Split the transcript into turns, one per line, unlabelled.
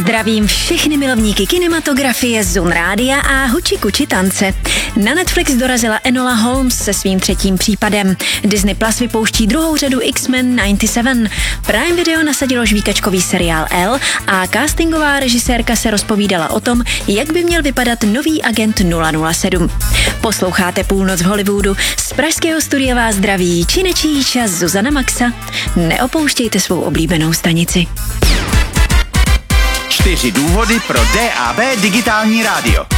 Zdravím všechny milovníky kinematografie, Zun Rádia a Huči Kuči tance. Na Netflix dorazila Enola Holmes se svým 3. případem. Disney Plus vypouští 2. řadu X-Men 97. Prime Video nasadilo žvíkačkový seriál L a castingová režisérka se rozpovídala o tom, jak by měl vypadat nový agent 007. Posloucháte Půlnoc v Hollywoodu. Z pražského studia vás zdraví Činečíča Zuzana Maxa. Neopouštějte svou oblíbenou stanici.
4 důvody pro DAB digitální rádio.